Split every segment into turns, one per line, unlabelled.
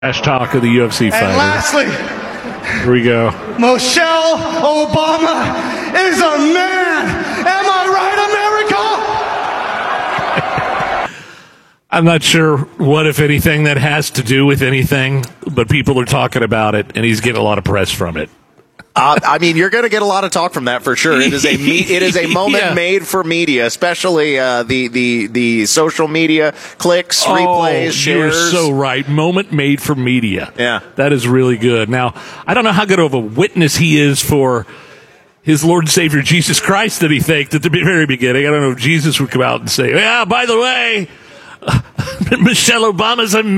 Talk of the UFC fight.
And lastly,
here we go.
Michelle Obama is a man. Am I right, America?
I'm not sure what, if anything, that has to do with anything, but people are talking about it, and he's getting a lot of press from it.
I mean, you're going to get a lot of talk from that for sure. It is a moment made for media, especially the social media clicks, replays, shares.
You're so right. Moment made for media.
Yeah,
that is really good. Now, I don't know how good of a witness he is for his Lord and Savior Jesus Christ that he thanked at the very beginning. I don't know if Jesus would come out and say, "Yeah, by the way, Michelle Obama's a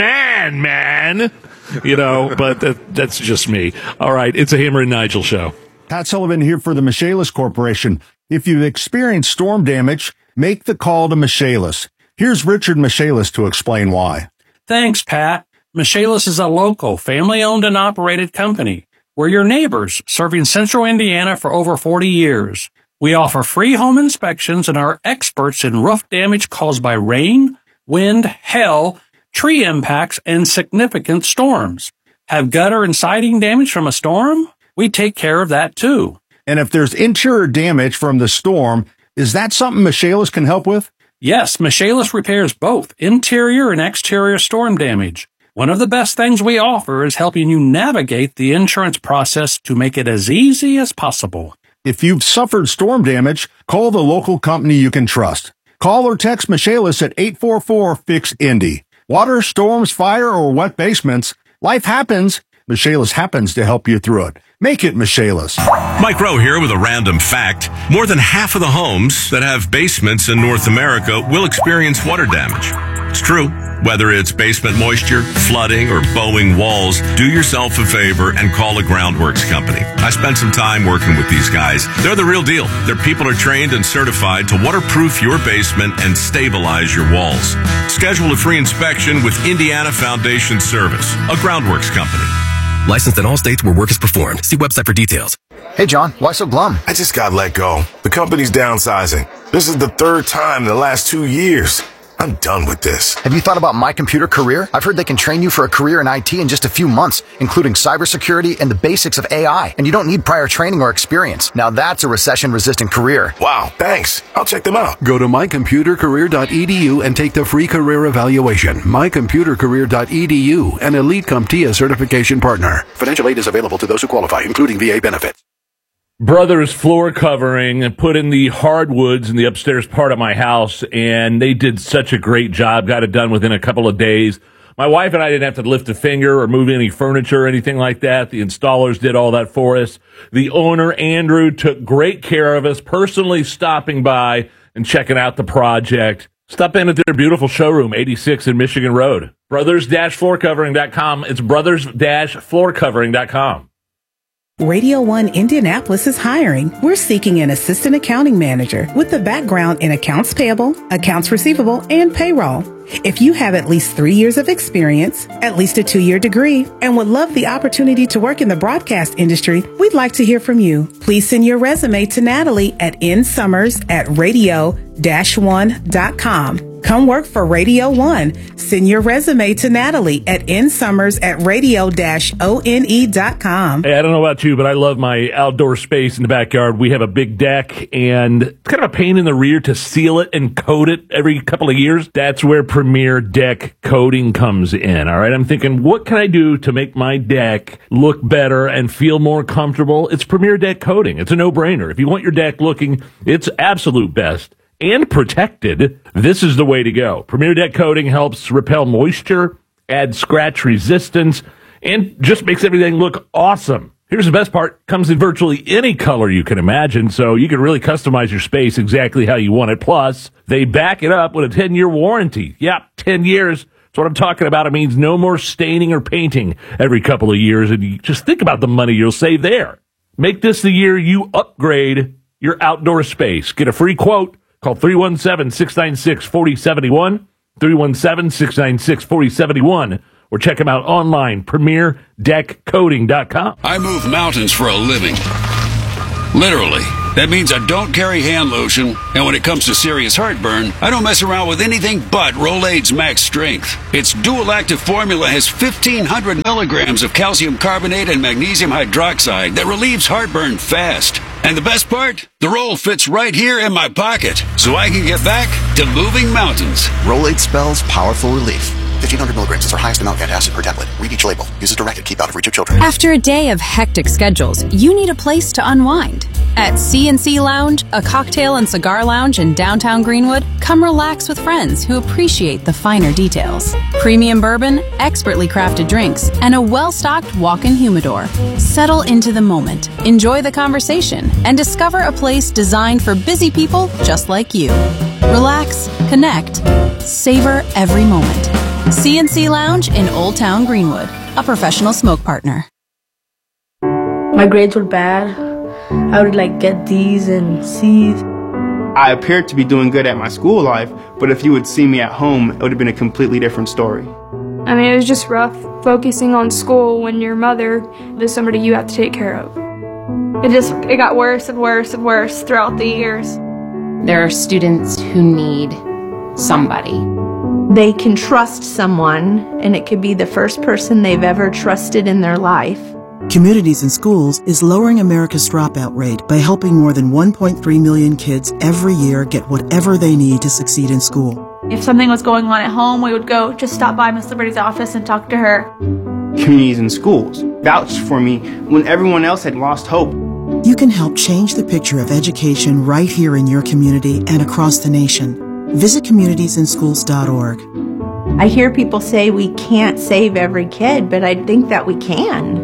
man." You know, but that's just me. All right, it's a Hammer and Nigel show.
Pat Sullivan here for the Michaelis Corporation. If you've experienced storm damage, make the call to Michaelis. Here's Richard Michaelis to explain why.
Thanks, Pat. Michaelis is a local, family-owned and operated company. We're your neighbors, serving Central Indiana for over 40 years. We offer free home inspections and are experts in roof damage caused by rain, wind, hail, tree impacts, and significant storms. Have gutter and siding damage from a storm? We take care of that too.
And if there's interior damage from the storm, is that something Michaelis can help with?
Yes, Michaelis repairs both interior and exterior storm damage. One of the best things we offer is helping you navigate the insurance process to make it as easy as possible.
If you've suffered storm damage, call the local company you can trust. Call or text Michaelis at 844-FIX-INDY. Water, storms, fire, or wet basements, life happens. Michaelis happens to help you through it. Make it Michaelis.
Mike Rowe here with a random fact. More than half of the homes that have basements in North America will experience water damage. It's true. Whether it's basement moisture, flooding, or bowing walls, do yourself a favor and call a Groundworks company. I spent some time working with these guys. They're the real deal. Their people are trained and certified to waterproof your basement and stabilize your walls. Schedule a free inspection with Indiana Foundation Service, a Groundworks company.
Licensed in all states where work is performed. See website for details.
Hey, John, why so glum?
I just got let go. The company's downsizing. This is the third time in the last 2 years. I'm done with this.
Have you thought about My Computer Career? I've heard they can train you for a career in IT in just a few months, including cybersecurity and the basics of AI. And you don't need prior training or experience. Now that's a recession-resistant career.
Wow, thanks. I'll check them out.
Go to mycomputercareer.edu and take the free career evaluation. mycomputercareer.edu, an Elite CompTIA certification partner. Financial aid is available to those who qualify, including VA benefits.
Brothers floor covering and put in the hardwoods in the upstairs part of my house, and they did such a great job. Got it done within a couple of days. My wife and I didn't have to lift a finger or move any furniture or anything like that. The installers did all that for us. The owner, Andrew, took great care of us, personally stopping by and checking out the project. Stop in at their beautiful showroom, 86 in Michigan Road. Brothers-floorcovering.com. It's brothers-floorcovering.com.
Radio 1 Indianapolis is hiring. We're seeking an assistant accounting manager with a background in accounts payable, accounts receivable, and payroll. If you have at least 3 years of experience, at least a 2-year degree, and would love the opportunity to work in the broadcast industry, we'd like to hear from you. Please send your resume to Natalie at nsummers@radio-1.com. Come work for Radio 1. Send your resume to Natalie at nsummers@radio-one.com.
Hey, I don't know about you, but I love my outdoor space in the backyard. We have a big deck, and it's kind of a pain in the rear to seal it and coat it every couple of years. That's where Premier Deck Coating comes in, all right? I'm thinking, what can I do to make my deck look better and feel more comfortable? It's Premier Deck Coating. It's a no-brainer. If you want your deck looking its absolute best and protected, this is the way to go. Premier Deck Coating helps repel moisture, add scratch resistance, and just makes everything look awesome. Here's the best part. Comes in virtually any color you can imagine, so you can really customize your space exactly how you want it. Plus, they back it up with a 10-year warranty. Yep, 10 years. That's what I'm talking about. It means no more staining or painting every couple of years, and you just think about the money you'll save there. Make this the year you upgrade your outdoor space. Get a free quote. Call 317-696-4071, 317-696-4071, or check them out online, PremierDeckCoating.com.
I move mountains for a living. Literally. That means I don't carry hand lotion, and when it comes to serious heartburn, I don't mess around with anything but Rolaids Max Strength. Its dual-active formula has 1,500 milligrams of calcium carbonate and magnesium hydroxide that relieves heartburn fast. And the best part? The roll fits right here in my pocket, so I can get back to moving mountains.
Rolaids spells powerful relief. 1,500 milligrams is our highest amount of antacid per tablet. Read each label. Use as directed. Keep out of reach of children.
After a day of hectic schedules, you need a place to unwind. At C&C Lounge, a cocktail and cigar lounge in downtown Greenwood, come relax with friends who appreciate the finer details. Premium bourbon, expertly crafted drinks, and a well-stocked walk-in humidor. Settle into the moment, enjoy the conversation, and discover a place designed for busy people just like you. Relax, connect, savor every moment. C&C Lounge in Old Town Greenwood, a professional smoke partner.
My grades were bad. I would get D's and C's.
I appeared to be doing good at my school life, but if you would see me at home, it would have been a completely different story.
I mean, it was just rough focusing on school when your mother is somebody you have to take care of. It got worse and worse and worse throughout the years.
There are students who need somebody.
They can trust someone, and it could be the first person they've ever trusted in their life.
Communities in Schools is lowering America's dropout rate by helping more than 1.3 million kids every year get whatever they need to succeed in school.
If something was going on at home, we would go just stop by Miss Liberty's office and talk to her.
Communities in Schools vouched for me when everyone else had lost hope.
You can help change the picture of education right here in your community and across the nation. Visit communitiesInschools.org.
I hear people say we can't save every kid, but I think that we can.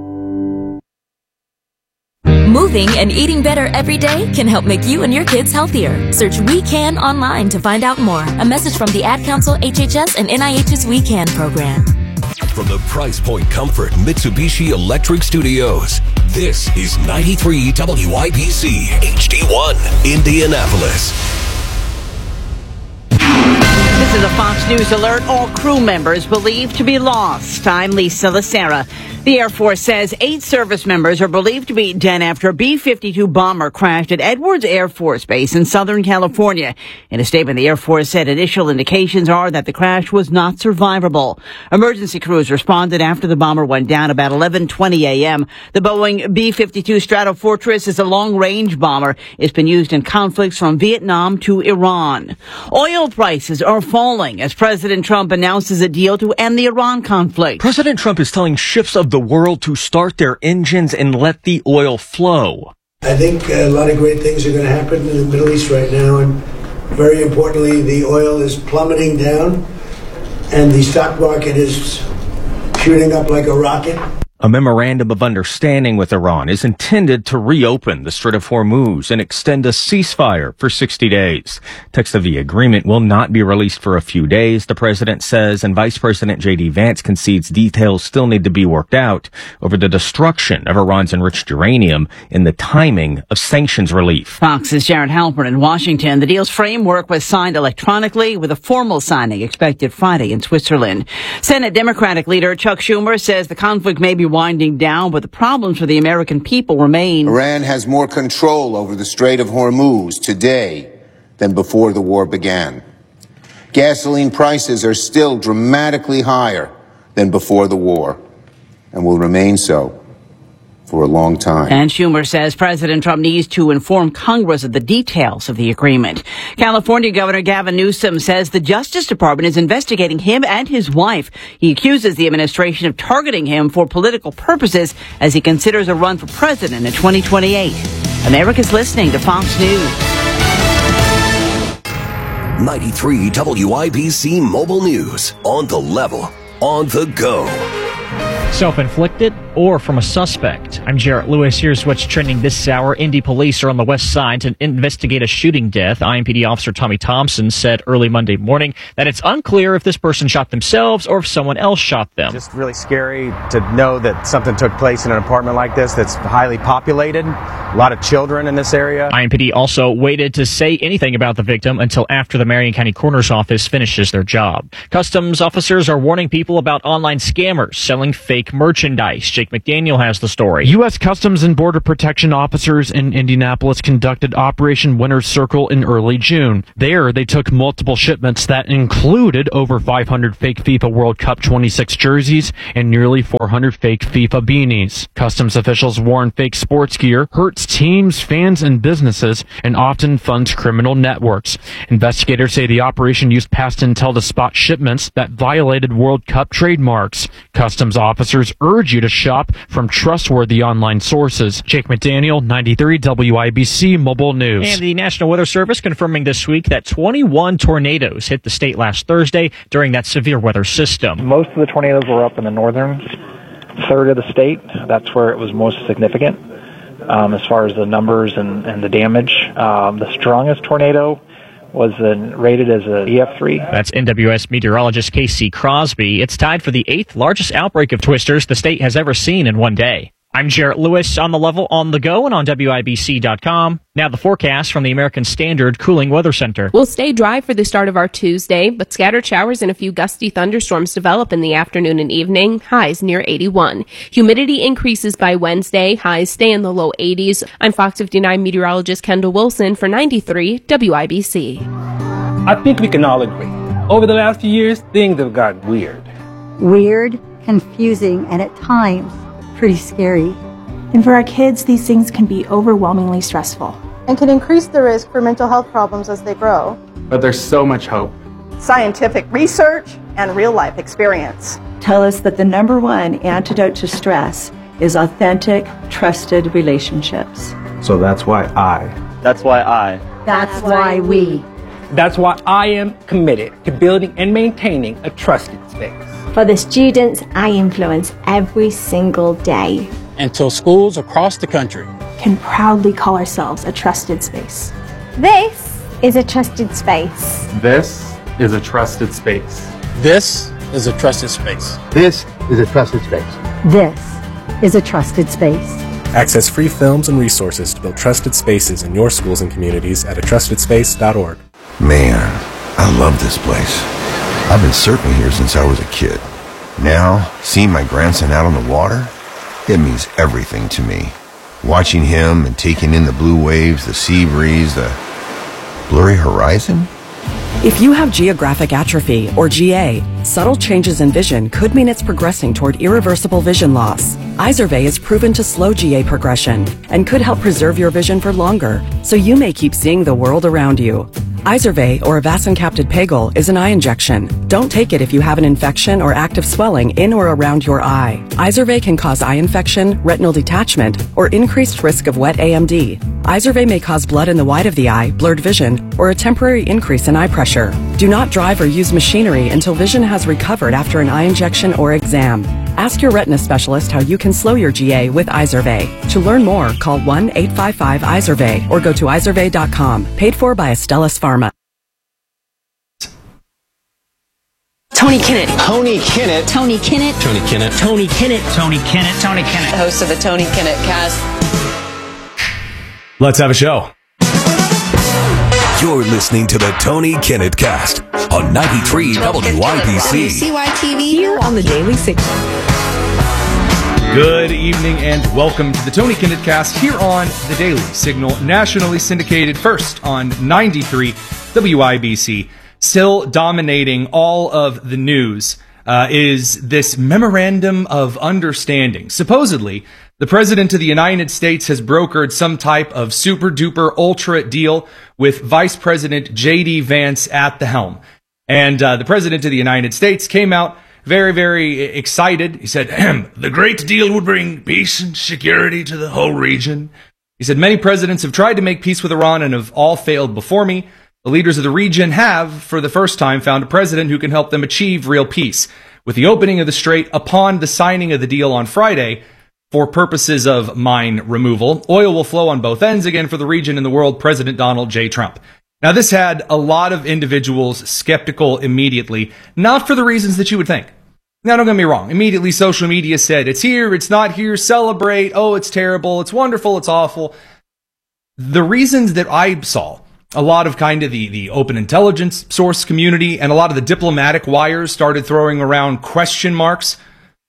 Moving and eating better every day can help make you and your kids healthier. Search We Can online to find out more. A message from the Ad Council, HHS, and NIH's We Can program.
From the Price Point Comfort Mitsubishi Electric Studios, this is 93 WIBC HD1 Indianapolis.
This is a Fox News alert. All crew members believed to be lost. I'm Lisa Lacera. The Air Force says 8 service members are believed to be dead after a B-52 bomber crashed at Edwards Air Force Base in Southern California. In a statement, the Air Force said initial indications are that the crash was not survivable. Emergency crews responded after the bomber went down about 11:20 a.m. The Boeing B-52 Stratofortress is a long-range bomber. It's been used in conflicts from Vietnam to Iran. Oil prices are falling as President Trump announces a deal to end the Iran conflict.
President Trump is telling ships of the world to start their engines and let the oil flow.
I think a lot of great things are going to happen in the Middle East right now, and very importantly, the oil is plummeting down and the stock market is shooting up like a rocket.
A memorandum of understanding with Iran is intended to reopen the Strait of Hormuz and extend a ceasefire for 60 days. Text of the agreement will not be released for a few days, the president says, and Vice President J.D. Vance concedes details still need to be worked out over the destruction of Iran's enriched uranium and the timing of sanctions relief.
Fox's Jared Halpern in Washington. The deal's framework was signed electronically with a formal signing expected Friday in Switzerland. Senate Democratic leader Chuck Schumer says the conflict may be winding down, but the problems for the American people remain.
Iran has more control over the Strait of Hormuz today than before the war began. Gasoline prices are still dramatically higher than before the war and will remain so for a long time.
And Schumer says President Trump needs to inform Congress of the details of the agreement. California Governor Gavin Newsom says the Justice Department is investigating him and his wife. He accuses the administration of targeting him for political purposes as he considers a run for president in 2028. America's listening to Fox News.
93 WIBC Mobile News. On the level, on the go.
Self-inflicted or from a suspect? I'm Jarrett Lewis. Here's what's trending this hour. Indy police are on the west side to investigate a shooting death. IMPD officer Tommy Thompson said early Monday morning that it's unclear if this person shot themselves or if someone else shot them.
Just really scary to know that something took place in an apartment like this that's highly populated. A lot of children in this area.
IMPD also waited to say anything about the victim until after the Marion County Coroner's Office finishes their job. Customs officers are warning people about online scammers selling fake fake merchandise. Jake McDaniel has the story.
U.S. Customs and Border Protection officers in Indianapolis conducted Operation Winner's Circle in early June. There, they took multiple shipments that included over 500 fake FIFA World Cup 26 jerseys and nearly 400 fake FIFA beanies. Customs officials warn fake sports gear hurts teams, fans, and businesses and often funds criminal networks. Investigators say the operation used past intel to spot shipments that violated World Cup trademarks. Customs officers urge you to shop from trustworthy online sources. Jake McDaniel, 93 WIBC Mobile News.
And the National Weather Service confirming this week that 21 tornadoes hit the state last Thursday during that severe weather system.
Most of the tornadoes were up in the northern third of the state. That's where it was most significant as far as the numbers and the damage. The strongest tornado was rated as a EF3.
That's NWS meteorologist Casey Crosby. It's tied for the 8th largest outbreak of twisters the state has ever seen in one day. I'm Jarrett Lewis on the level, on the go, and on WIBC.com. Now the forecast from the American Standard Cooling Weather Center.
We'll stay dry for the start of our Tuesday, but scattered showers and a few gusty thunderstorms develop in the afternoon and evening, highs near 81. Humidity increases by Wednesday, highs stay in the low 80s. I'm Fox 59 meteorologist Kendall Wilson for 93 WIBC.
I think we can all agree. Over the last few years, things have gotten weird.
Weird, confusing, and at times, pretty scary.
And for our kids, these things can be overwhelmingly stressful.
And can increase the risk for mental health problems as they grow.
But there's so much hope.
Scientific research and real-life experience
tell us that the number one antidote to stress is authentic, trusted relationships.
So that's why I.
That's why we.
That's why I am committed to building and maintaining a trusted space.
For the students I influence every single day.
Until schools across the country
can proudly call ourselves a trusted space.
This is a trusted space.
This is a trusted space.
This is a trusted space.
This is a trusted space. This is a trusted space.
Access free films and resources to build trusted spaces in your schools and communities at atrustedSpace.org.
Man, I love this place. I've been surfing here since I was a kid. Now, seeing my grandson out on the water, it means everything to me. Watching him and taking in the blue waves, the sea breeze, the blurry horizon.
If you have geographic atrophy, or GA, subtle changes in vision could mean it's progressing toward irreversible vision loss. Izervay is proven to slow GA progression and could help preserve your vision for longer, so you may keep seeing the world around you. Izervay, or avacincaptad pegol, is an eye injection. Don't take it if you have an infection or active swelling in or around your eye. Izervay can cause eye infection, retinal detachment, or increased risk of wet AMD. Izervay may cause blood in the white of the eye, blurred vision, or a temporary increase in eye pressure. Do not drive or use machinery until vision has recovered after an eye injection or exam. Ask your retina specialist how you can slow your GA with Izervay. To learn more, call 1-855-IZERVAY or go to izervay.com. Paid for by Astellas Pharma.
Tony Kinnett.
Tony Kinnett.
Tony Kinnett.
Tony Kinnett.
Tony Kinnett.
Tony Kinnett. Tony Kinnett.
The host of the Tony Kinnett Cast.
Let's have a show.
You're listening to the Tony Kinnett Cast on 93 WIBC.
CYTV here on the Daily Signal.
Good evening and welcome to the Tony Kinnett Cast here on the Daily Signal, nationally syndicated first on 93 WIBC. Still dominating all of the news is this memorandum of understanding. Supposedly, the President of the United States has brokered some type of super duper ultra deal with Vice President J.D. Vance at the helm. And the President of the United States came out very, very excited. He said, the great deal would bring peace and security to the whole region. He said, many presidents have tried to make peace with Iran and have all failed before me. The leaders of the region have, for the first time, found a president who can help them achieve real peace. With the opening of the strait upon the signing of the deal on Friday, for purposes of mine removal, oil will flow on both ends again for the region and the world, President Donald J. Trump. Now, this had a lot of individuals skeptical immediately, not for the reasons that you would think. Now, don't get me wrong. Immediately, social media said, it's here, it's not here, celebrate, oh, it's terrible, it's wonderful, it's awful. The reasons that I saw, a lot of kind of the open intelligence source community and a lot of the diplomatic wires started throwing around question marks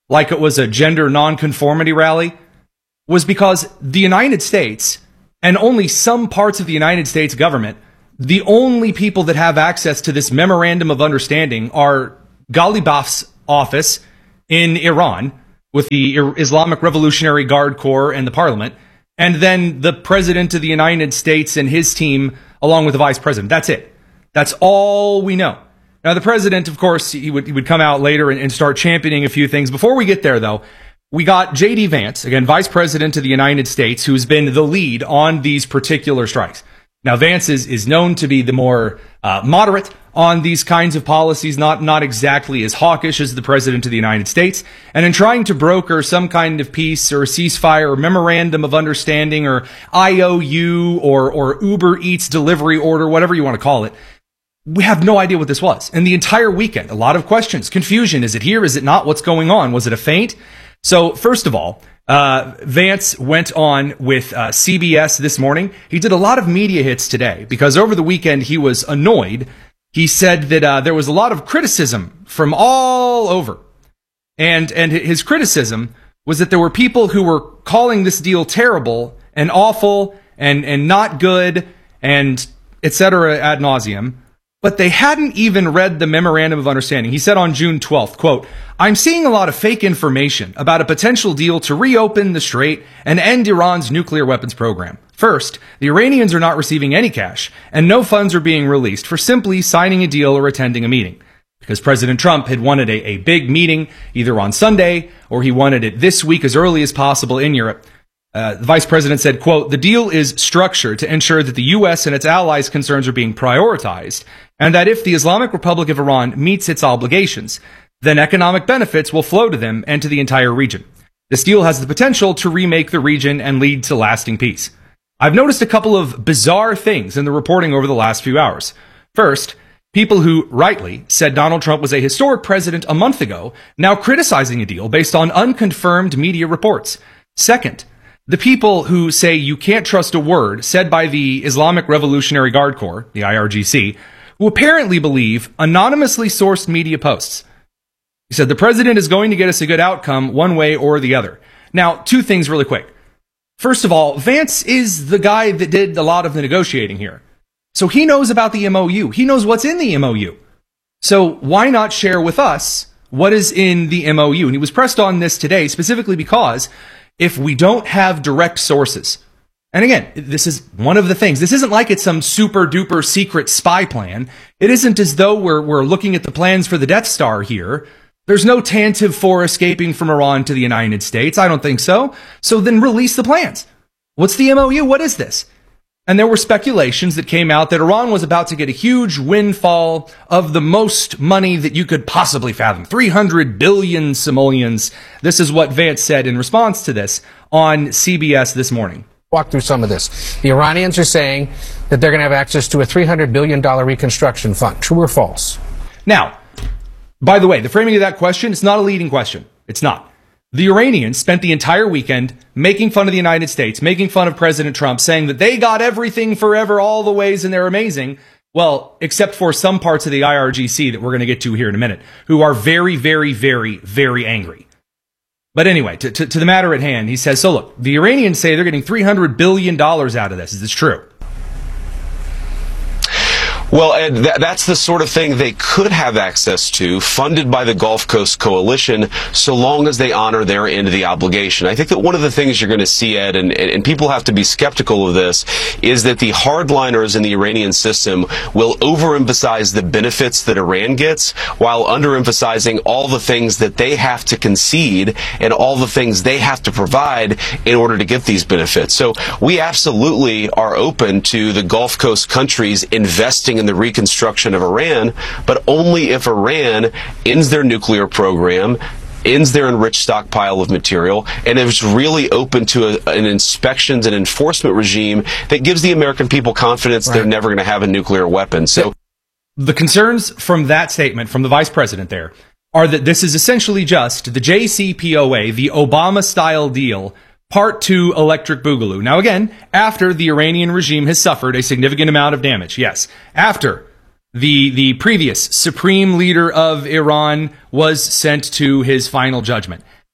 like it was a gender nonconformity rally was because the United States and only some parts of the United States government, the only people that have access to this memorandum of understanding are Ghalibaf's office in Iran with the Islamic Revolutionary Guard Corps and the parliament, and then the president of the United States and his team along with the vice president. That's it. That's all we know. Now, the president, of course, he would come out later and start championing a few things. Before we get there, though, we got J.D. Vance, again, vice president of the United States, who's been the lead on these particular strikes. Now, Vance is known to be the more moderate on these kinds of policies, not exactly as hawkish as the president of the United States. And in trying to broker some kind of peace or ceasefire or memorandum of understanding or IOU or Uber Eats delivery order, whatever you want to call it, we have no idea what this was. And the entire weekend, a lot of questions, confusion. Is it here? Is it not? What's going on? Was it a feint? So first of all, Vance went on with CBS this morning. He did a lot of media hits today because over the weekend he was annoyed. He said that there was a lot of criticism from all over. And his criticism was that there were people who were calling this deal terrible and awful and not good and et cetera ad nauseum. But they hadn't even read the memorandum of understanding. He said on June 12th, quote, "I'm seeing a lot of fake information about a potential deal to reopen the strait and end Iran's nuclear weapons program. First, the Iranians are not receiving any cash, and no funds are being released for simply signing a deal or attending a meeting. Because President Trump had wanted a big meeting either on Sunday or he wanted it this week as early as possible in Europe. The vice president said, quote, "The deal is structured to ensure that the U.S. and its allies' concerns are being prioritized, and that if the Islamic Republic of Iran meets its obligations, then economic benefits will flow to them and to the entire region. This deal has the potential to remake the region and lead to lasting peace. I've noticed a couple of bizarre things in the reporting over the last few hours. First, people who rightly said Donald Trump was a historic president a month ago, now criticizing a deal based on unconfirmed media reports. Second, the people who say you can't trust a word said by the Islamic Revolutionary Guard Corps, the IRGC, who apparently believe anonymously sourced media posts. He said the president is going to get us a good outcome one way or the other. Now, two things really quick. First of all, Vance is the guy that did a lot of the negotiating here. So he knows about the MOU. He knows what's in the MOU. So why not share with us what is in the MOU? And he was pressed on this today specifically because if we don't have direct sources, and again, this is one of the things, this isn't like it's some super duper secret spy plan. It isn't as though we're looking at the plans for the Death Star here. There's no Tantive 4 escaping from Iran to the United States. I don't think so. So then release the plans. What's the MOU? What is this? And there were speculations that came out that Iran was about to get a huge windfall of the most money that you could possibly fathom. 300 billion simoleons. This is what Vance said in response to this on CBS this morning.
Walk through some of this. The Iranians are saying that they're going to have access to a $300 billion reconstruction fund. True or false?
Now, by the way, the framing of that question, it's not a leading question. It's not. The Iranians spent the entire weekend making fun of the United States, making fun of President Trump, saying that they got everything forever, all the ways, and they're amazing. Well, except for some parts of the IRGC that we're going to get to here in a minute, who are very, very, very, very angry. But anyway, to the matter at hand, he says, so look, the Iranians say they're getting $300 billion out of this. Is this true?
Well, Ed, that's the sort of thing they could have access to, funded by the Gulf Coast Coalition, so long as they honor their end of the obligation. I think that one of the things you're going to see, Ed, and people have to be skeptical of this, is that the hardliners in the Iranian system will overemphasize the benefits that Iran gets, while underemphasizing all the things that they have to concede and all the things they have to provide in order to get these benefits. So we absolutely are open to the Gulf Coast countries investing in the reconstruction of Iran, but only if Iran ends their nuclear program, ends their enriched stockpile of material, and is really open to an inspections and enforcement regime that gives the American people confidence they're never going to have a nuclear weapon. So
the concerns from that statement from the vice president there are that this is essentially just the JCPOA, the Obama-style deal, Part 2 Electric Boogaloo. Now again, after the Iranian regime has suffered a significant amount of damage. Yes, after the previous supreme leader of Iran was sent to his final judgment.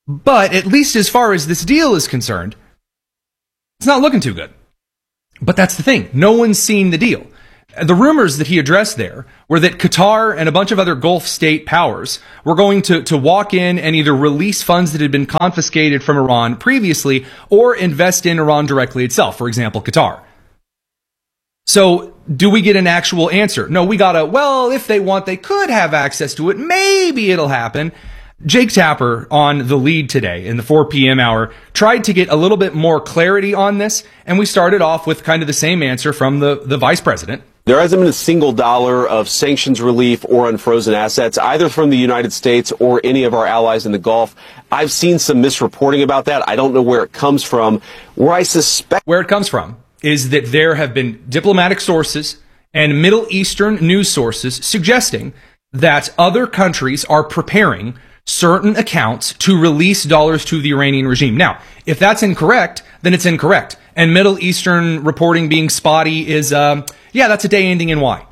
But at least as far as this deal is concerned, it's not looking too good. But that's the thing. No one's seen the deal. The rumors that he addressed there were that Qatar and a bunch of other Gulf state powers were going to walk in and either release funds that had been confiscated from Iran previously or invest in Iran directly itself, for example, Qatar. So do we get an actual answer? No, we got if they want, they could have access to it. Maybe it'll happen. Jake Tapper on The Lead today in the 4 p.m. hour tried to get a little bit more clarity on this, and we started off with kind of the same answer from the vice president.
There hasn't been a single dollar of sanctions relief or unfrozen assets, either from the United States or any of our allies in the Gulf. I've seen some misreporting about that. I don't know where it comes from. Where it
comes from is that there have been diplomatic sources and Middle Eastern news sources suggesting that other countries are preparing certain accounts to release dollars to the Iranian regime. Now, if that's incorrect, then it's incorrect. And Middle Eastern reporting being spotty is, that's a day ending in Y.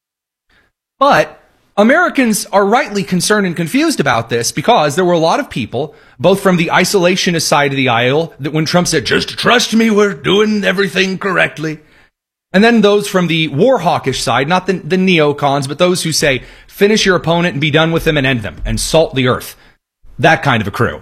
But Americans are rightly concerned and confused about this because there were a lot of people, both from the isolationist side of the aisle, that when Trump said, just trust me, we're doing everything correctly. And then those from the war hawkish side, not the neocons, but those who say, finish your opponent and be done with them and end them and salt the earth. That kind of a crew.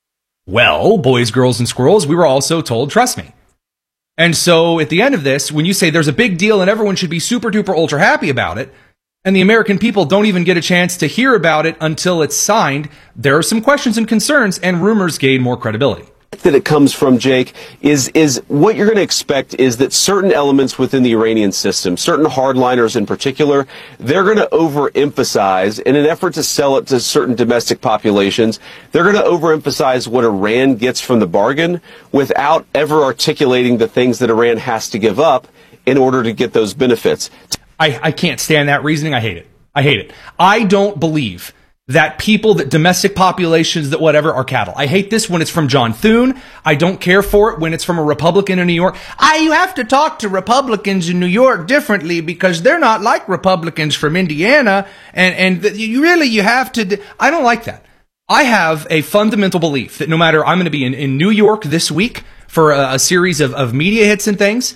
Well, boys, girls, and squirrels, we were also told, trust me. And so at the end of this, when you say there's a big deal and everyone should be super duper ultra happy about it, and the American people don't even get a chance to hear about it until it's signed, there are some questions and concerns, and rumors gain more credibility.
That it comes from, Jake, is what you're going to expect is that certain elements within the Iranian system, certain hardliners in particular, they're going to overemphasize in an effort to sell it to certain domestic populations. They're going to overemphasize what Iran gets from the bargain without ever articulating the things that Iran has to give up in order to get those benefits.
I can't stand that reasoning. I hate it. I don't believe that domestic populations, that whatever, are cattle. I hate this when it's from John Thune. I don't care for it when it's from a Republican in New York. You have to talk to Republicans in New York differently because they're not like Republicans from Indiana. And you have to. I don't like that. I have a fundamental belief that no matter, I'm going to be in New York this week for a series of media hits and things.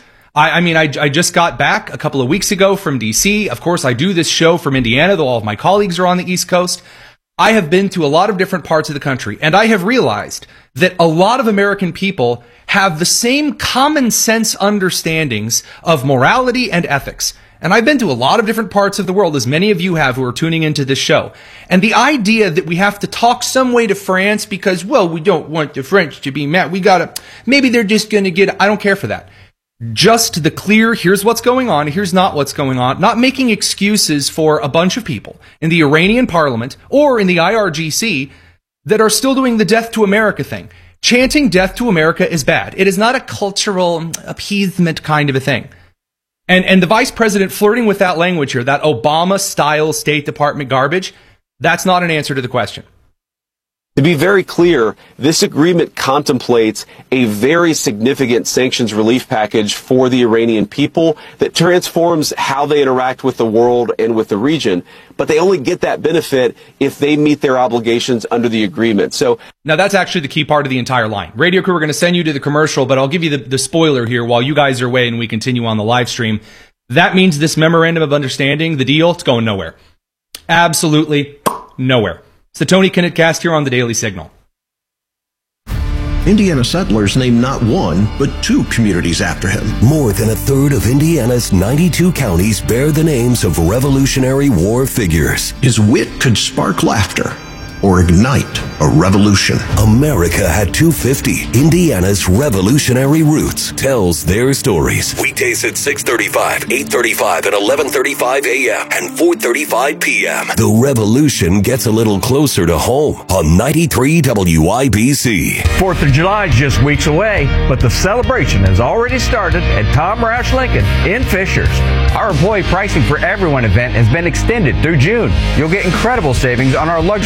I just got back a couple of weeks ago from D.C. Of course, I do this show from Indiana, though all of my colleagues are on the East Coast. I have been to a lot of different parts of the country, and I have realized that a lot of American people have the same common sense understandings of morality and ethics. And I've been to a lot of different parts of the world, as many of you have who are tuning into this show. And the idea that we have to talk some way to France because, we don't want the French to be mad. Maybe they're just going to I don't care for that. Just the clear, here's what's going on, here's not what's going on, not making excuses for a bunch of people in the Iranian parliament or in the IRGC that are still doing the death to America thing. Chanting death to America is bad. It is not a cultural appeasement kind of a thing. And the vice president flirting with that language here, that Obama-style State Department garbage, that's not an answer to the question.
To be very clear, this agreement contemplates a very significant sanctions relief package for the Iranian people that transforms how they interact with the world and with the region. But they only get that benefit if they meet their obligations under the agreement. So
now that's actually the key part of the entire line. Radio crew, we're going to send you to the commercial, but I'll give you the spoiler here while you guys are away and we continue on the live stream. That means this memorandum of understanding, the deal, it's going nowhere. Absolutely nowhere. It's the Tony Kinnett Cast here on the Daily Signal.
Indiana settlers named not one, but 2 communities after him.
More than a third of Indiana's 92 counties bear the names of Revolutionary War figures.
His wit could spark laughter or ignite a revolution.
America had 250. Indiana's Revolutionary Roots tells their stories. Weekdays at 6:35, 8:35, and 11:35 a.m. and 4:35 p.m. The revolution gets a little closer to home on 93 WIBC.
4th of July is just weeks away, but the celebration has already started at Tom Roush Lincoln in Fishers. Our employee pricing for everyone event has been extended through June. You'll get incredible savings on our luxury Lincoln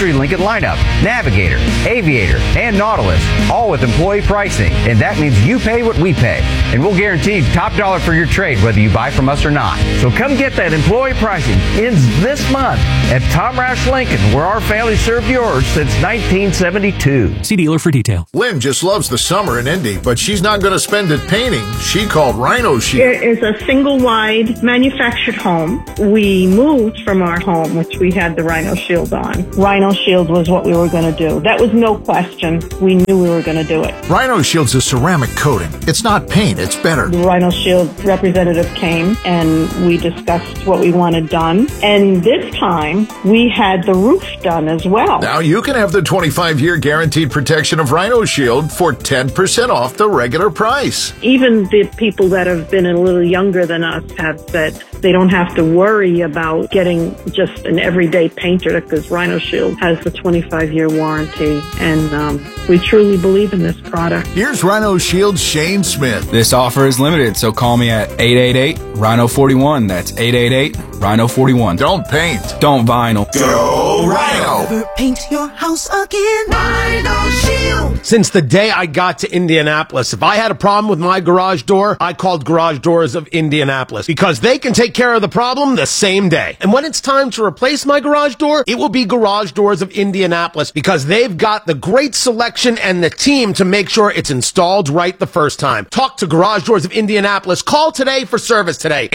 lineup, Navigator, Aviator, and Nautilus, all with employee pricing. And that means you pay what we pay. And we'll guarantee top dollar for your trade, whether you buy from us or not. So come get that employee pricing. Ends this month at Tom Roush Lincoln, where our family served yours since 1972.
See dealer for details.
Lynn just loves the summer in Indy, but she's not going to spend it painting. She called Rhino Shield.
It is a single-wide manufactured home. We moved from our home, which we had the Rhino Shield on. Rhino Shield was what we were going to do. That was no question. We knew we were going to do it.
Rhino Shield's a ceramic coating. It's not paint, it's better.
The Rhino Shield representative came and we discussed what we wanted done. And this time, we had the roof done as well.
Now you can have the 25-year guaranteed protection of Rhino Shield for 10% off the regular price.
Even the people that have been a little younger than us have said they don't have to worry about getting just an everyday painter because Rhino Shield has the 25-year warranty. And we truly believe in this product.
Here's Rhino Shield's Shane Smith.
This offer is limited, so call me at 888-RHINO-41. That's 888-RHINO-41.
Don't paint.
Don't vinyl.
Go Rhino!
Never paint your house again. Rhino Shield.
Since the day I got to Indianapolis, if I had a problem with my garage door, I called Garage Doors of Indianapolis because they can take care of the problem the same day. And when it's time to replace my garage door, it will be Garage Doors of Indianapolis because they've got the great selection and the team to make sure it's installed right the first time. Talk to Garage Doors of Indianapolis. Call today for service today.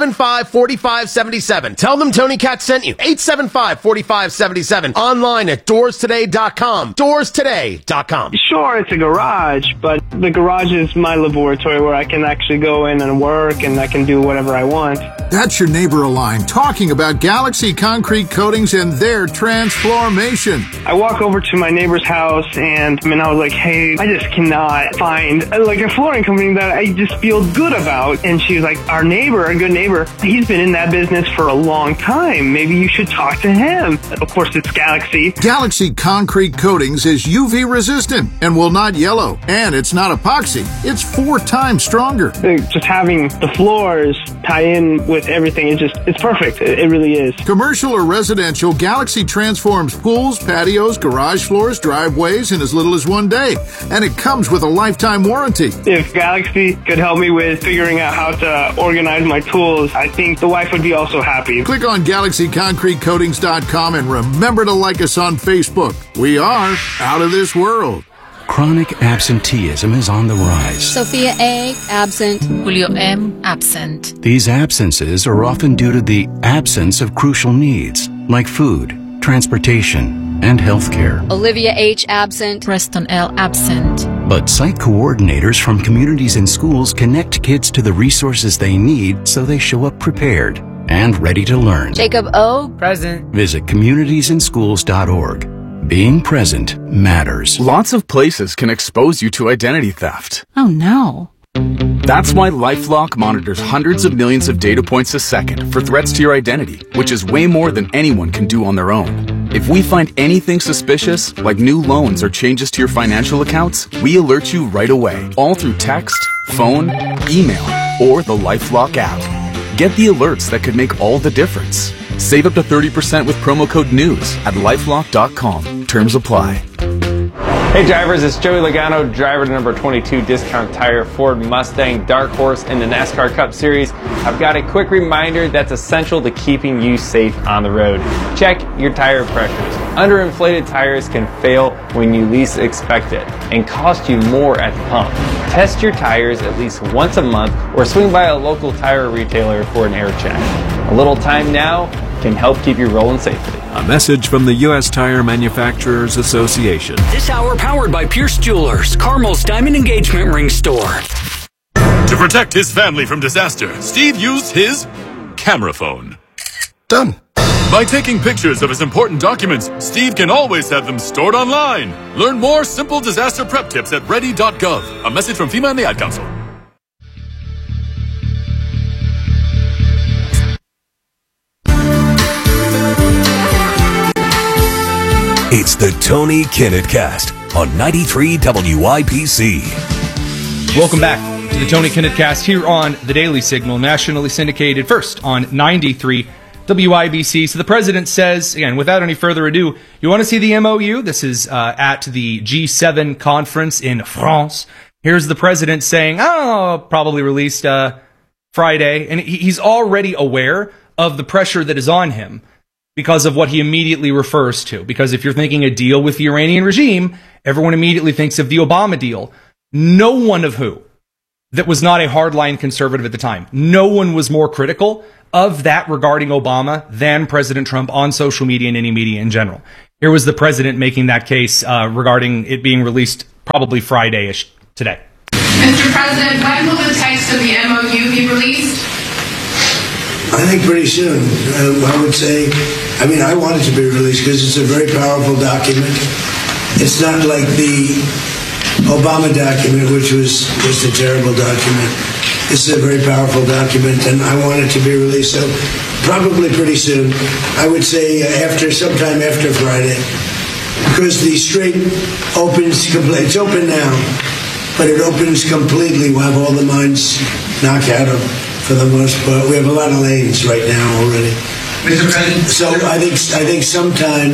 875-4577. Tell them Tony Katz sent you. 875-4577. Online at doorstoday.com. Doorstoday.com.
Sure, it's a garage, but the garage is my laboratory where I can actually go in and work and I can do whatever I want.
That's your neighbor Align talking about Galaxy Concrete Coatings and their transformation.
I walk over to my neighbor's house and I was like, hey, I just cannot find like a flooring company that I just feel good about. And she was like, our neighbor, a good neighbor, he's been in that business for a long time. Maybe you should talk to him. Of course, it's Galaxy.
Galaxy Concrete Coatings is UV resistant and will not yellow. And it's not epoxy. It's 4 times stronger.
Just having the floors tie in with everything, it's perfect. It really is.
Commercial or residential, Galaxy transforms pools, patios, garage floors, driveways in as little as 1 day. And it comes with a lifetime warranty.
If Galaxy could help me with figuring out how to organize my tools, I think the wife would be also happy.
Click on GalaxyConcreteCoatings.com and remember to like us on Facebook. We are out of this world.
Chronic absenteeism is on the rise.
Sophia A. absent. Julio M. absent.
These absences are often due to the absence of crucial needs like food, transportation, and health care.
Olivia H. absent. Preston L. absent.
But site coordinators from communities and schools connect kids to the resources they need so they show up prepared and ready to learn.
Jacob O. present.
Visit communitiesandschools.org. Being present matters.
Lots of places can expose you to identity theft.
Oh no.
That's why LifeLock monitors hundreds of millions of data points a second for threats to your identity, which is way more than anyone can do on their own. If we find anything suspicious, like new loans or changes to your financial accounts, we alert you right away, all through text, phone, email, or the LifeLock app. Get the alerts that could make all the difference. Save up to 30% with promo code NEWS at lifelock.com. Terms apply.
Hey drivers, it's Joey Logano, driver to number 22 Discount Tire Ford Mustang Dark Horse in the NASCAR Cup Series. I've got a quick reminder that's essential to keeping you safe on the road. Check your tire pressures. Underinflated tires can fail when you least expect it and cost you more at the pump. Test your tires at least once a month or swing by a local tire retailer for an air check. A little time now can help keep you rolling safely.
A message from the U.S. Tire Manufacturers Association.
This hour powered by Pierce Jewelers, Carmel's Diamond Engagement Ring Store.
To protect his family from disaster, Steve used his camera phone.
Done.
By taking pictures of his important documents, Steve can always have them stored online. Learn more simple disaster prep tips at ready.gov. A message from FEMA and the Ad Council.
It's the Tony Kinnett Cast on 93 WIPC.
Welcome back to the Tony Kinnett Cast here on the Daily Signal, nationally syndicated first on 93 WIBC. So the president says, again, without any further ado, you want to see the MOU? This is at the G7 conference in France. Here's the president saying, probably released Friday. And he's already aware of the pressure that is on him because of what he immediately refers to. Because if you're thinking a deal with the Iranian regime, everyone immediately thinks of the Obama deal. No one of who that was not a hardline conservative at the time. No one was more critical of that regarding Obama than President Trump on social media and any media in general. Here was the president making that case regarding it being released probably Friday-ish today.
Mr. President, when will the text of the MOU be released?
I think pretty soon. I would say, I want it to be released because it's a very powerful document. It's not like the Obama document, which was just a terrible document. This is a very powerful document, and I want it to be released. So probably pretty soon. I would say sometime after Friday, because the strait opens completely. It's open now, but it opens completely. We'll have all the mines knocked out of, for the most part. We have a lot of lanes right now already. Mr. President. So I think sometime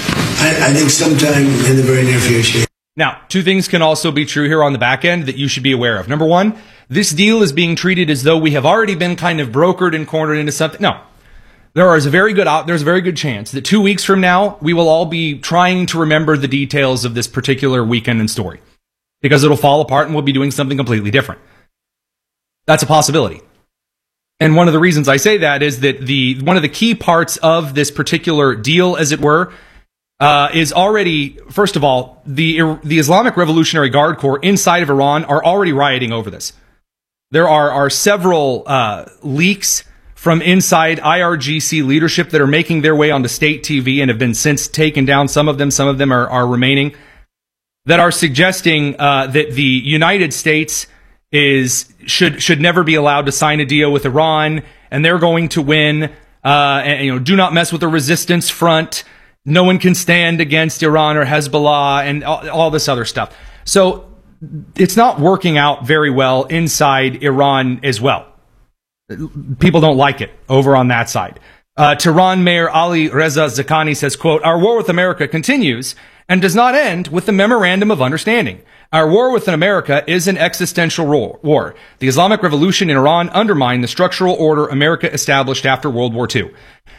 in the very near future.
Now, two things can also be true here on the back end that you should be aware of. Number one, this deal is being treated as though we have already been kind of brokered and cornered into something. No. There's a very good chance that 2 weeks from now, we will all be trying to remember the details of this particular weekend and story. Because it'll fall apart and we'll be doing something completely different. That's a possibility. And one of the reasons I say that is that one of the key parts of this particular deal, as it were, is already, first of all, the Islamic Revolutionary Guard Corps inside of Iran are already rioting over this. There are several leaks from inside IRGC leadership that are making their way onto state TV and have been since taken down. Some of them are remaining, that are suggesting that the United States should never be allowed to sign a deal with Iran, and they're going to win. And do not mess with the resistance front. No one can stand against Iran or Hezbollah and all this other stuff. So it's not working out very well inside Iran as well. People don't like it over on that side. Tehran Mayor Ali Reza Zaghani says, quote, "Our war with America continues and does not end with the Memorandum of Understanding. Our war with America is an existential war. The Islamic Revolution in Iran undermined the structural order America established after World War II."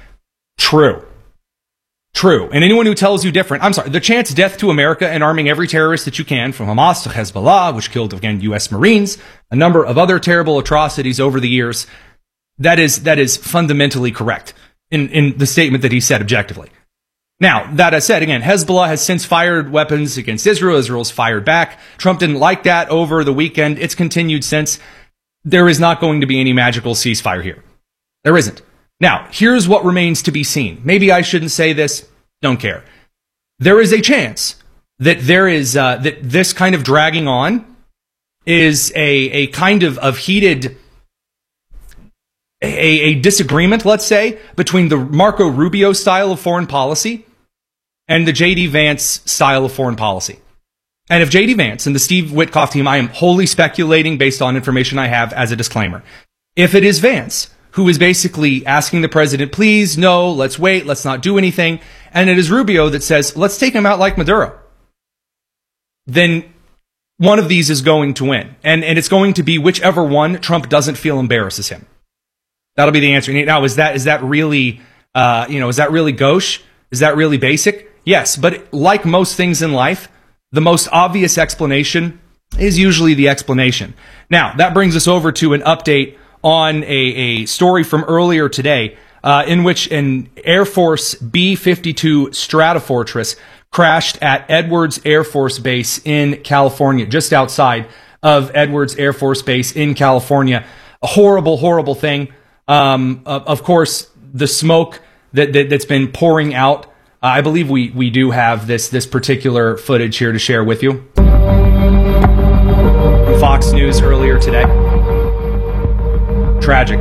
True. And anyone who tells you different, I'm sorry, the chance death to America and arming every terrorist that you can, from Hamas to Hezbollah, which killed, again, U.S. Marines, a number of other terrible atrocities over the years, that is fundamentally correct in the statement that he said objectively. Now, that I said, again, Hezbollah has since fired weapons against Israel. Israel's fired back. Trump didn't like that over the weekend. It's continued since. There is not going to be any magical ceasefire here. There isn't. Now, here's what remains to be seen. Maybe I shouldn't say this. Don't care. There is a chance that that this kind of dragging on is a kind of heated a disagreement, let's say, between the Marco Rubio style of foreign policy and the J.D. Vance style of foreign policy. And if J.D. Vance and the Steve Witkoff team, I am wholly speculating based on information I have as a disclaimer. If it is Vance who is basically asking the president, please, no, let's wait, let's not do anything, and it is Rubio that says, let's take him out like Maduro, then one of these is going to win. And it's going to be whichever one Trump doesn't feel embarrasses him. That'll be the answer. Now, is that really, is that really gauche? Is that really basic? Yes, but like most things in life, the most obvious explanation is usually the explanation. Now, that brings us over to an update on a story from earlier today, in which an Air Force B-52 Stratofortress crashed at Edwards Air Force Base in California, just outside of Edwards Air Force Base in California. A horrible, horrible thing. Of course, the smoke that's been pouring out. I believe we do have this particular footage here to share with you. Fox News earlier today. Tragic.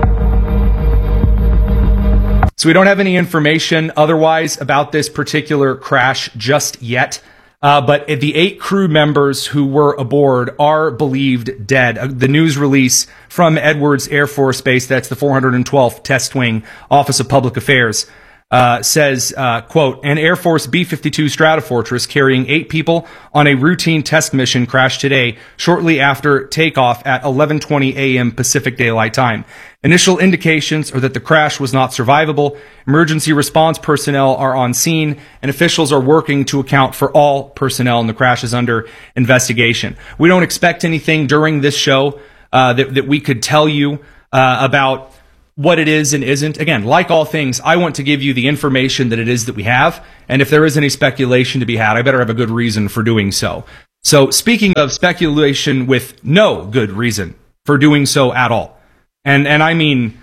So we don't have any information otherwise about this particular crash just yet. But the 8 crew members who were aboard are believed dead. The news release from Edwards Air Force Base, that's the 412th Test Wing, Office of Public Affairs, says, quote, an Air Force B-52 Stratofortress carrying 8 people on a routine test mission crashed today shortly after takeoff at 11:20 a.m. Pacific Daylight Time. Initial indications are that the crash was not survivable. Emergency response personnel are on scene, and officials are working to account for all personnel, and the crash is under investigation. We don't expect anything during this show that we could tell you about what it is and isn't. Again, like all things, I want to give you the information that it is that we have, and if there is any speculation to be had, I better have a good reason for doing so. So, speaking of speculation with no good reason for doing so at all, and I mean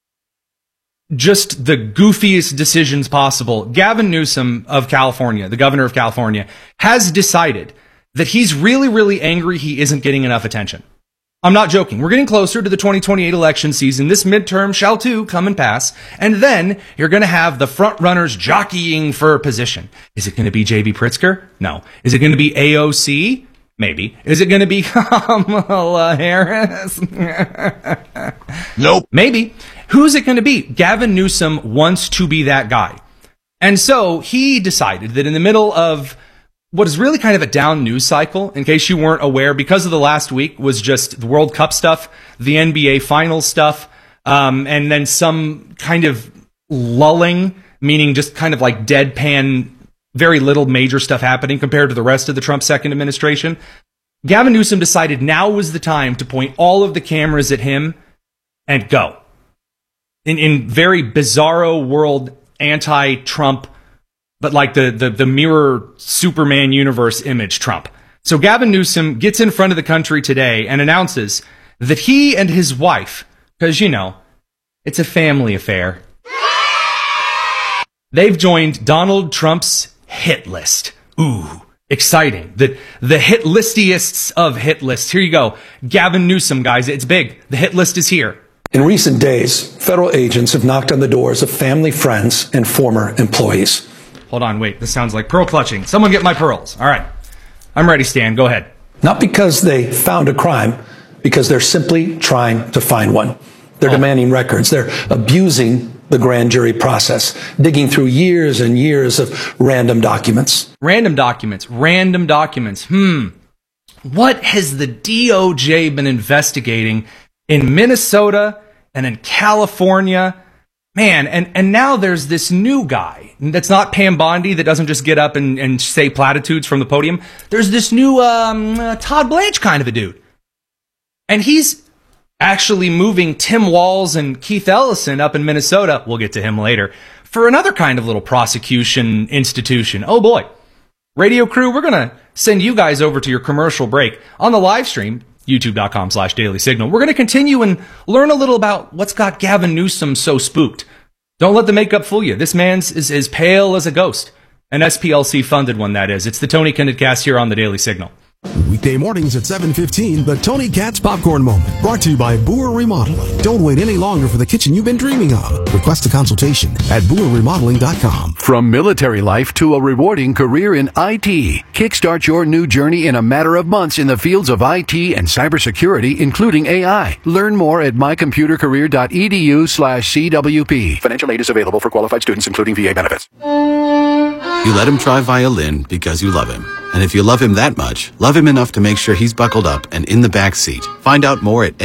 just the goofiest decisions possible, Gavin Newsom of California, the governor of California, has decided that he's really, really angry he isn't getting enough attention. I'm not joking. We're getting closer to the 2028 election season. This midterm shall too come and pass. And then you're going to have the front runners jockeying for position. Is it going to be J.B. Pritzker? No. Is it going to be AOC? Maybe. Is it going to be Kamala Harris?
Nope.
Maybe. Who's it going to be? Gavin Newsom wants to be that guy. And so he decided that in the middle of what is really kind of a down news cycle, in case you weren't aware, because of the last week was just the World Cup stuff, the NBA Finals stuff, and then some kind of lulling, meaning just kind of like deadpan, very little major stuff happening compared to the rest of the Trump second administration. Gavin Newsom decided now was the time to point all of the cameras at him and go. In very bizarro world, anti-Trump, but like the mirror Superman universe image Trump. So Gavin Newsom gets in front of the country today and announces that he and his wife, because, you know, it's a family affair, they've joined Donald Trump's hit list. Ooh, exciting. The hit listiest of hit lists. Here you go. Gavin Newsom, guys. It's big. The hit list is here.
In recent days, federal agents have knocked on the doors of family, friends, and former employees.
Hold on, wait. This sounds like pearl clutching. Someone get my pearls. All right. I'm ready, Stan. Go ahead.
Not because they found a crime, because they're simply trying to find one. They're demanding records. They're abusing the grand jury process, digging through years and years of random documents.
Random documents. What has the DOJ been investigating in Minnesota and in California? Man, and now there's this new guy that's not Pam Bondi that doesn't just get up and say platitudes from the podium. There's this new Todd Blanche kind of a dude. And he's actually moving Tim Walz and Keith Ellison up in Minnesota, we'll get to him later, for another kind of little prosecution institution. Oh boy. Radio crew, we're going to send you guys over to your commercial break on the live stream, youtube.com/dailysignal. We're going to continue and learn a little about what's got Gavin Newsom so spooked. Don't let the makeup fool you. This man's is as pale as a ghost. An SPLC funded one, that is. It's the Tony Kindcast here on the Daily Signal.
Weekday mornings at 7:15, the Tony Katz Popcorn Moment, brought to you by Boer Remodeling. Don't wait any longer for the kitchen you've been dreaming of. Request a consultation at BoerRemodeling.com.
From military life to a rewarding career in IT, kickstart your new journey in a matter of months in the fields of IT and cybersecurity, including AI. Learn more at mycomputercareer.edu/CWP. Financial aid is available for qualified students, including VA benefits.
You let him try violin because you love him. And if you love him that much, love him enough to make sure he's buckled up and in the back seat. Find out more at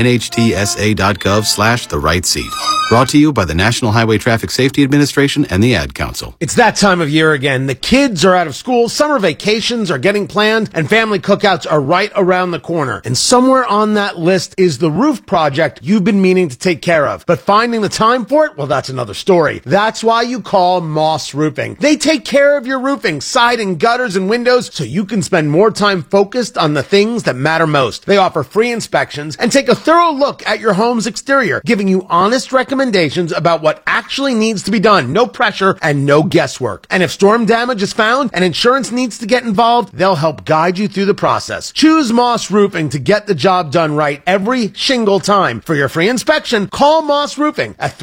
nhtsa.gov/the-right-seat. Brought to you by the National Highway Traffic Safety Administration and the Ad Council.
It's that time of year again. The kids are out of school, summer vacations are getting planned, and family cookouts are right around the corner. And somewhere on that list is the roof project you've been meaning to take care of. But finding the time for it, well, that's another story. That's why you call Moss Roofing. They take care of your roofing, siding, gutters, and windows, so you can spend more time focused on the things that matter most. They offer free inspections and take a thorough look at your home's exterior, giving you honest recommendations about what actually needs to be done. No pressure and no guesswork. And if storm damage is found and insurance needs to get involved, they'll help guide you through the process. Choose Moss Roofing to get the job done right every shingle time. For your free inspection, call Moss Roofing at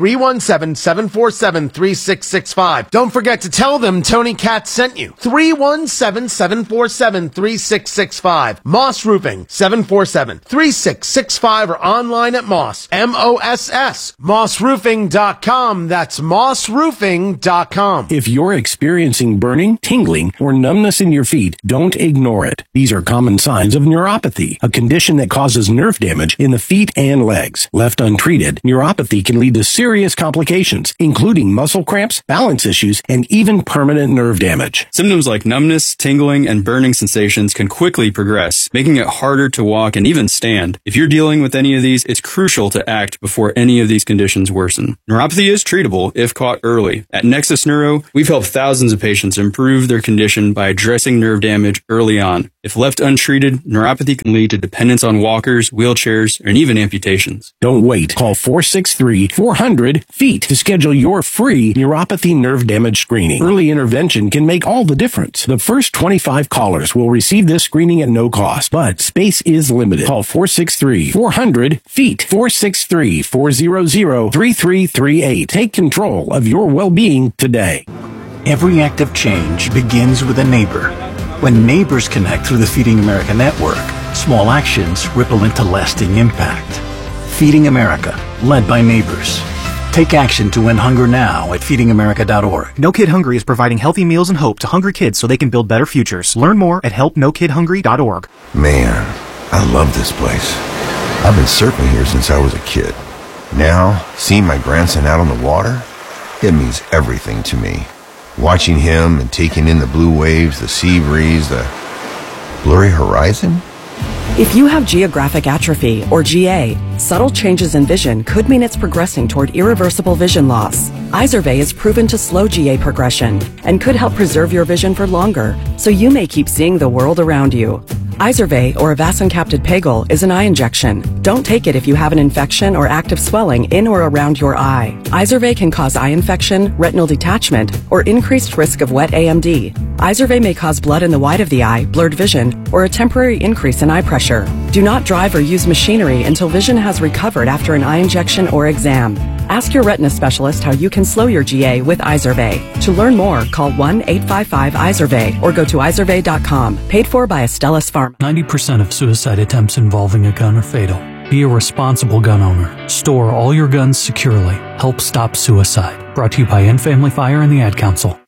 317-747-3665. Don't forget to tell them Tony Katz sent you. 317-747-3665. 747-3665. Moss Roofing, 747-3665, or online at Moss, M-O-S-S, mossroofing.com. That's mossroofing.com.
If you're experiencing burning, tingling, or numbness in your feet, don't ignore it. These are common signs of neuropathy, a condition that causes nerve damage in the feet and legs. Left untreated, neuropathy can lead to serious complications, including muscle cramps, balance issues, and even permanent nerve damage.
Symptoms like numbness, tingling, and burning sensations can quickly progress, making it harder to walk and even stand. If you're dealing with any of these, it's crucial to act before any of these conditions worsen. Neuropathy is treatable if caught early. At Nexus Neuro, we've helped thousands of patients improve their condition by addressing nerve damage early on. If left untreated, neuropathy can lead to dependence on walkers, wheelchairs, and even amputations.
Don't wait. Call 463-400-FEET to schedule your free neuropathy nerve damage screening. Early intervention can make all the difference. The first 25 callers will receive this screening at no cost, but space is limited. Call 463-400-FEET, 463-400-3338. Take control of your well-being today.
Every act of change begins with a neighbor. When neighbors connect through the Feeding America network, small actions ripple into lasting impact. Feeding America, led by neighbors. Take action to end hunger now at feedingamerica.org.
No Kid Hungry is providing healthy meals and hope to hungry kids so they can build better futures. Learn more at helpnokidhungry.org.
Man, I love this place. I've been surfing here since I was a kid. Now, seeing my grandson out on the water, it means everything to me. Watching him and taking in the blue waves, the sea breeze, the blurry horizon.
If you have geographic atrophy, or GA, subtle changes in vision could mean it's progressing toward irreversible vision loss. Izervay is proven to slow GA progression and could help preserve your vision for longer, so you may keep seeing the world around you. Izervay, or avacincaptad pegol, is an eye injection. Don't take it if you have an infection or active swelling in or around your eye. Izervay can cause eye infection, retinal detachment, or increased risk of wet AMD. Izervay may cause blood in the white of the eye, blurred vision, or a temporary increase in eye pressure. Do not drive or use machinery until vision has recovered after an eye injection or exam. Ask your retina specialist how you can slow your GA with Izervay. To learn more, call 1-855-IZERVAY or go to izervay.com. Paid for by Astellas Pharma.
90% of suicide attempts involving a gun are fatal. Be a responsible gun owner. Store all your guns securely. Help stop suicide. Brought to you by End Family Fire and the Ad Council.